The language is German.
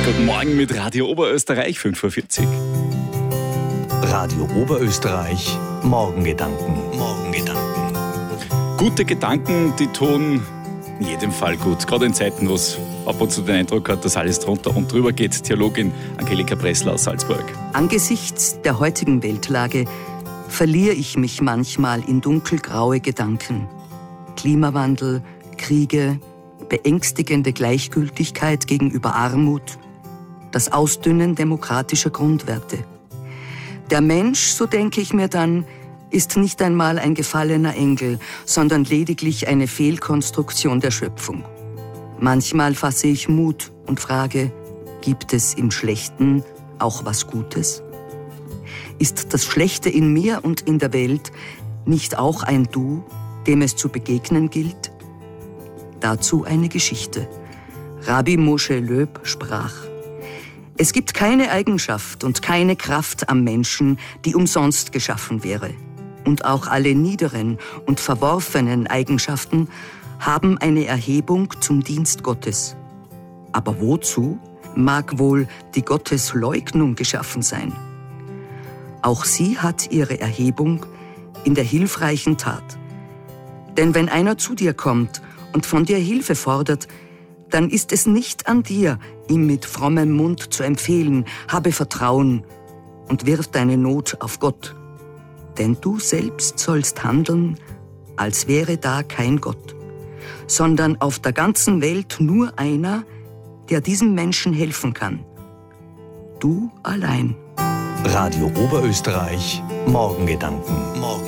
Guten Morgen mit Radio Oberösterreich, 5:40 Uhr. Radio Oberösterreich, Morgengedanken. Gute Gedanken, die tun in jedem Fall gut. Gerade in Zeiten, wo es ab und zu den Eindruck hat, dass alles drunter und drüber geht. Theologin Angelika Pressler aus Salzburg. Angesichts der heutigen Weltlage verliere ich mich manchmal in dunkelgraue Gedanken. Klimawandel, Kriege, beängstigende Gleichgültigkeit gegenüber Armut, das Ausdünnen demokratischer Grundwerte. Der Mensch, so denke ich mir dann, ist nicht einmal ein gefallener Engel, sondern lediglich eine Fehlkonstruktion der Schöpfung. Manchmal fasse ich Mut und frage, gibt es im Schlechten auch was Gutes? Ist das Schlechte in mir und in der Welt nicht auch ein Du, dem es zu begegnen gilt? Dazu eine Geschichte. Rabbi Moshe Löb sprach: Es gibt keine Eigenschaft und keine Kraft am Menschen, die umsonst geschaffen wäre. Und auch alle niederen und verworfenen Eigenschaften haben eine Erhebung zum Dienst Gottes. Aber wozu mag wohl die Gottesleugnung geschaffen sein? Auch sie hat ihre Erhebung in der hilfreichen Tat. Denn wenn einer zu dir kommt und von dir Hilfe fordert, dann ist es nicht an dir, ihm mit frommem Mund zu empfehlen, habe Vertrauen und wirf deine Not auf Gott. Denn du selbst sollst handeln, als wäre da kein Gott, sondern auf der ganzen Welt nur einer, der diesem Menschen helfen kann. Du allein. Radio Oberösterreich, Morgengedanken.